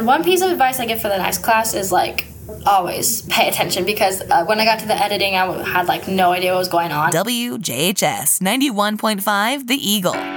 one piece of advice I give for the next class is, like, always pay attention, because when I got to the editing, I had, like, no idea what was going on. WJHS 91.5, The Eagle.